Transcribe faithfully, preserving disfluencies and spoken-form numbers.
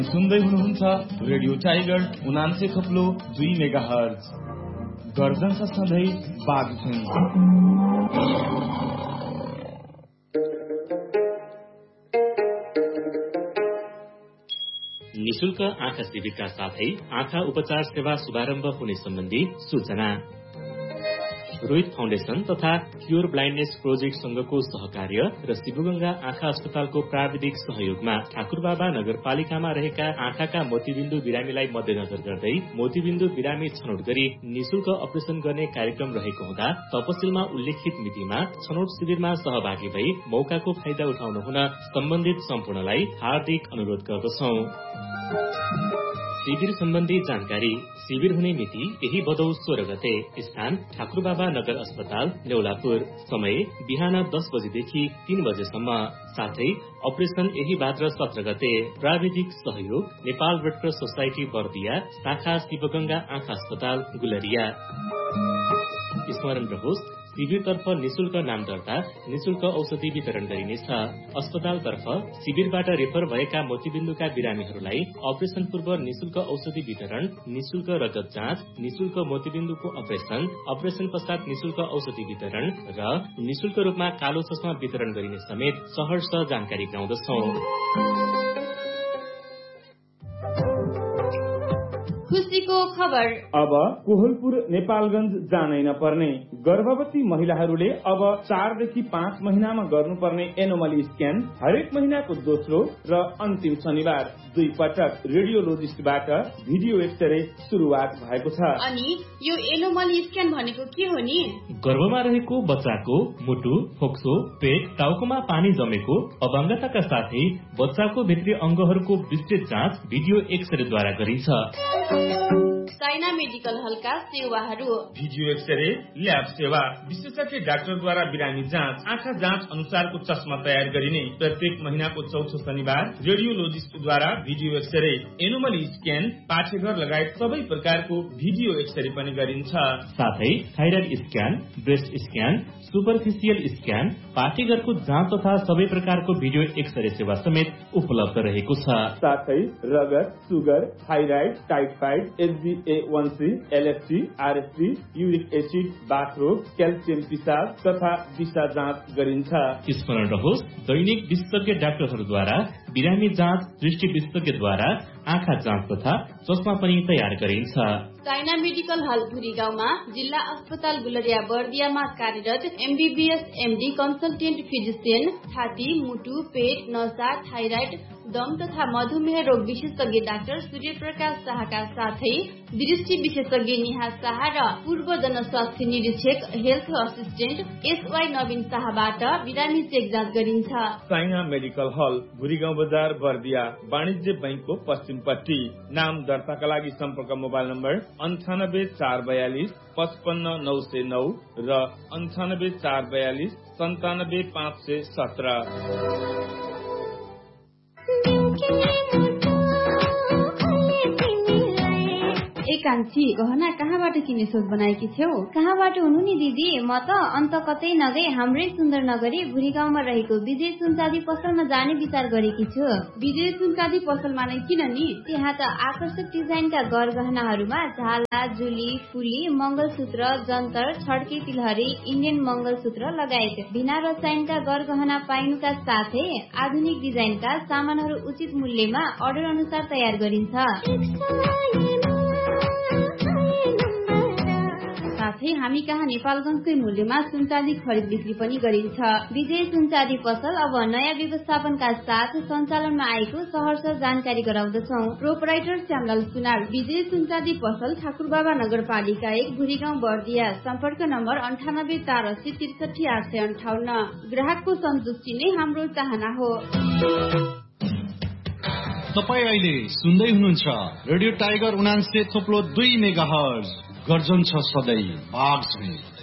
सुन्दै हुनुहुन्छ radio tiger उनान्से थप्लो दुई मेगा हर्ज गर्जन छ सधैँ बागुन। निशुल्क आँखा शिविरका साथै आँखा उपचार सेवा शुभारम्भ हुने सम्बन्धी सूचना। रोहित फाउन्डेशन तथा क्योर ब्लाइन्डनेस प्रोजेक्ट संघको सहकार्य र शिवगंगा आँखा अस्पतालको प्राविधिक सहयोगमा ठाकुरबाबा नगरपालिकामा रहेका आँखाका मोतीबिन्दु बिरामीलाई मध्यनजर गर्दै मोतीबिन्दु बिरामी छनौट गरी निशुल्क अपरेशन गर्ने कार्यक्रम रहेको हुँदा तपसिलमा उल्लेखित मितिमा छनौट शिविरमा सहभागी भई मौकाको फाइदा उठाउनु हुन सम्बन्धित सम्पूर्णलाई हार्दिक अनुरोध गर्दछौं। शिविर सम्बन्धी जानकारी। शिविर हुने मिति यही भदौ सोह्र गते। स्थान ठाकुरबाबा नगर अस्पताल नेउलापुर। समय बिहान दस बजेदेखि तीन बजेसम्म। साथै अपरेशन यही भाद्र सत्र गते। प्राविधिक सहयोग Nepal red cross society Bardiya शाखा शिवगंगा आँखा अस्पताल गुलरिया। स्मरण रहोस्, शिविरतर्फ निशुल्क नाम दर्ता, निशुल्क औषधि वितरण गरिनेछ। अस्पतालतर्फ शिविरबाट रेफर भएका मोतीबिन्दुका बिरामीहरूलाई अपरेशन पूर्व निशुल्क औषधि वितरण, निशुल्क रगत जाँच, निशुल्क मोतीबिन्दुको अपरेशन, अपरेशन पश्चात निशुल्क औषधि वितरण र निशुल्क रूपमा कालो चस्मा वितरण गरिने समेत सहर्ष जानकारी गराउँदछौं। खुसीको खबर। अब कोहलपुर नेपालगंज जानै नपर्ने। गर्भवती महिलाहरूले अब चारदेखि पाँच महिनामा गर्नुपर्ने एनोमली स्क्यान हरेक महिनाको दोस्रो र अन्तिम शनिबार दुई पटक रेडियोलोजिस्टबाट भिडियो एक्सरे शुरूआत भएको छ। अनि यो एनोमली स्क्यान भनेको के हो नि? गर्भमा रहेको बच्चाको मुटु, फोक्सो, पेट, टाउकोमा पानी जमेको, अपाङ्गताका साथै बच्चाको भित्री अङ्गहरूको विस्तृत जाँच भिडियो एक्सरेद्वारा गरिन्छ। साइना मेडिकल हलका सेवाहरू। भिडियो एक्सरे, ल्याब सेवा, विशेषज्ञ डाक्टरद्वारा बिरामी जाँच, आँखा जाँच अनुसारको चस्मा तयार गरिने। प्रत्येक महिनाको चौथो शनिबार रेडियोलोजिस्टद्वारा भिडियो एक्सरे, एनोमली स्क्यान, पाठेघर लगायत सबै प्रकारको भिडियो एक्सरे पनि गरिन्छ। साथै thyroid scan, breast scan, superficial scan, पाठेघरको जाँच तथा सबै प्रकारको भिडियो एक्सरे सेवा समेत उपलब्ध रहेको छ। साथै रगत, सुगर, थाइराइड, टाइफाइड, एचबी ए वन C, LFT, RST, uric acid, बाथरोग, calcium पिसाब तथा दिशा जाँच गरिन्छ। स्मरण रहोस्, दैनिक विशेषज्ञ डाक्टरहरूद्वारा बिरामी जाँच, दृष्टि विशेषज्ञद्वारा आँखा जाँच तथा चस्मा पनि तयार गरिन्छ। साइना मेडिकल हल भुरी गाउँमा जिल्ला अस्पताल गुलरिया बर्दियामा कार्यरत एमबीबीएस एमडी कन्सल्टेन्ट फिजिसियन, छाती, मुटु, पेट, नसा, थाइराइड, दम तथा मधुमेह रोग विशेषज्ञ डाक्टर सूर्य प्रकाश शाहका साथै दृष्टि विशेषज्ञ निहा शाह र पूर्व जनस्वास्थ्य निरीक्षक हेल्थ असिस्टेन्ट एसवाई नवीन शाहबाट बिरामी चेक जाँच गरिन्छ। साइना मेडिकल हल भुरीगाउँ बजार बर्दिया वाणिज्य बैंकको पश्चिमपट्टि। नाम दर्ताका लागि सम्पर्क मोबाइल नम्बर अन्ठानब्बे चार बयालिस पचपन्न नौ सय नौ र अन्ठानब्बे चार बयालिस सन्तानब्बे पाँच सय सत्र। कान्छी गहना कहाँबाट किन्ने सोच बनाएकी छौ? कहाँबाट हुनु नि दिदी, म त अन्त कतै नगई हाम्रै सुन्दर नगरी भुरी गाउँमा रहेको विजय सुनचाँदी पसलमा जाने विचार गरेकी छु। विजय सुनचाँदी पसलमा नै किन नि? त्यहाँ त आकर्षक डिजाइनका गरगहनाहरूमा झाला, जुली, फुली, मंगलसूत्र, जन्तर, छड्के तिलहरी, इन्डियन मंगलसूत्र लगायत बिना रसायनका गरगहना पाइनुका साथै आधुनिक डिजाइनका सामानहरू उचित मूल्यमा अर्डर अनुसार तयार गरिन्छ। साथै हामी कहाँ नेपालगञ्जकै मूल्यमा सुनचाँदी खरिद बिक्री पनि गरिन्छ। विजय सुनचाँदी पसल अब नयाँ व्यवस्थापनका साथ सञ्चालनमा आएको सहर्ष जानकारी गराउँदछौं। प्रोपराइटर श्यामलाल सुनार। विजय सुनचाँदी पसल ठाकुरबाबा नगरपालिका एक भुरीगाउँ बर्दिया। सम्पर्क नम्बर अन्ठानब्बे चार अस्सी त्रिसठी आठ सय अन्ठाउन्न। ग्राहकको सन्तुष्टि नै हाम्रो चाहना हो। तपाईँ अहिले सुन्दै हुनुहुन्छ रेडियो टाइगर उनान्से थोप्लो दुई मेगा हर्ज गर्जन छ सधैँ बाघ